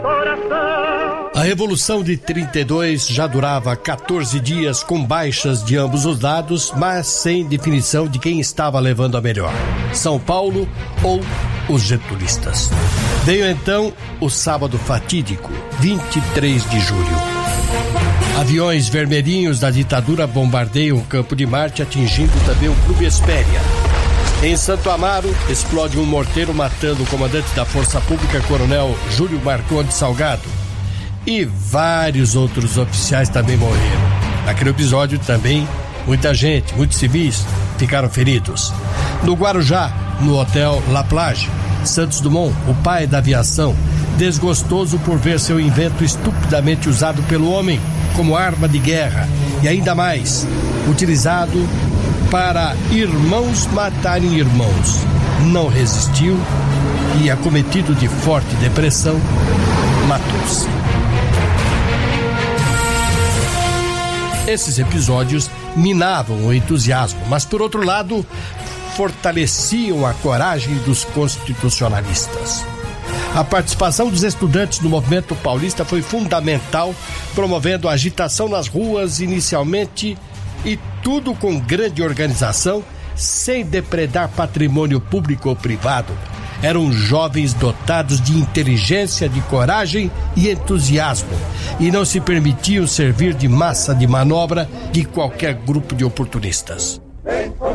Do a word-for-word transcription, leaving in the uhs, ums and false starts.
A Revolução de trinta e dois já durava quatorze dias com baixas de ambos os lados, mas sem definição de quem estava levando a melhor, São Paulo ou os getulistas. Veio então o sábado fatídico, vinte e três de julho. Aviões vermelhinhos da ditadura bombardeiam o Campo de Marte, atingindo também o Clube Espéria. Em Santo Amaro, explode um morteiro matando o comandante da Força Pública, Coronel Júlio Marcondes Salgado. E vários outros oficiais também morreram. Naquele episódio também, muita gente, muitos civis ficaram feridos. No Guarujá, no Hotel La Plage, Santos Dumont, o pai da aviação, desgostoso por ver seu invento estupidamente usado pelo homem como arma de guerra e ainda mais, utilizado para irmãos matarem irmãos. Não resistiu e, acometido de forte depressão, matou-se. Esses episódios minavam o entusiasmo, mas, por outro lado, fortaleciam a coragem dos constitucionalistas. A participação dos estudantes no movimento paulista foi fundamental, promovendo a agitação nas ruas inicialmente, e tudo com grande organização, sem depredar patrimônio público ou privado. Eram jovens dotados de inteligência, de coragem e entusiasmo, e não se permitiam servir de massa de manobra de qualquer grupo de oportunistas.